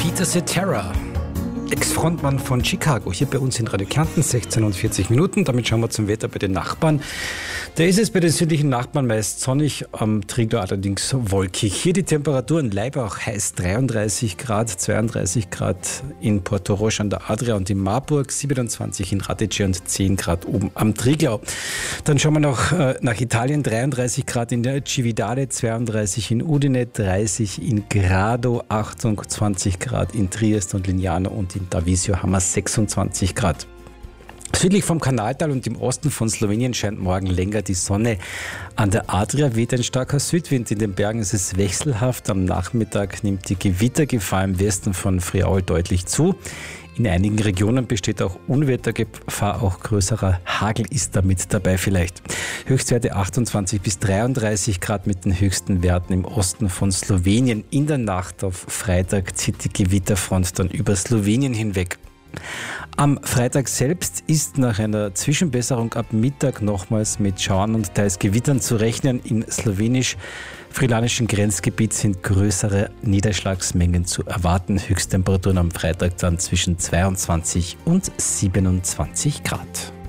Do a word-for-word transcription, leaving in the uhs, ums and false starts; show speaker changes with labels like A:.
A: Peter Cetera, Ex-Frontmann von Chicago, hier bei uns in Radio Kärnten, sechzehn und vierzig Minuten. Damit schauen wir zum Wetter bei den Nachbarn. Da ist es bei den südlichen Nachbarn meist sonnig, am Triglau allerdings wolkig. Hier die Temperaturen: Laibach heiß dreiunddreißig Grad, zweiunddreißig Grad in Porto Roche an der Adria und in Marburg, siebenundzwanzig in Radicce und zehn Grad oben am Triglau. Dann schauen wir noch äh, nach Italien: dreiunddreißig Grad in der Cividale, zweiunddreißig in Udine, dreißig in Grado, achtundzwanzig Grad in Triest und Lignano, und in Davizio haben wir sechsundzwanzig Grad. Südlich vom Kanaltal und im Osten von Slowenien scheint morgen länger die Sonne. An der Adria weht ein starker Südwind. In den Bergen ist es wechselhaft. Am Nachmittag nimmt die Gewittergefahr im Westen von Friaul deutlich zu. In einigen Regionen besteht auch Unwettergefahr, auch größerer Hagel ist damit dabei vielleicht. Höchstwerte achtundzwanzig bis dreiunddreißig Grad mit den höchsten Werten im Osten von Slowenien. In der Nacht auf Freitag zieht die Gewitterfront dann über Slowenien hinweg. Am Freitag selbst ist nach einer Zwischenbesserung ab Mittag nochmals mit Schauern und teils Gewittern zu rechnen. Im slowenisch-friulanischen Grenzgebiet sind größere Niederschlagsmengen zu erwarten. Höchsttemperaturen am Freitag dann zwischen zweiundzwanzig und siebenundzwanzig Grad.